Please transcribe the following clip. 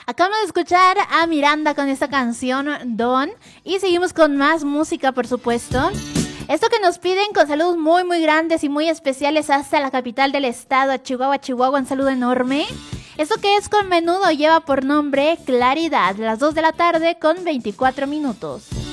Acabamos de escuchar a Miranda con esta canción Don y seguimos con más música, por supuesto. Esto que nos piden con saludos muy muy grandes y muy especiales hasta la capital del estado, a Chihuahua, un saludo enorme. Esto que es con Menudo lleva por nombre Claridad, las 2 de la tarde con 24 minutos.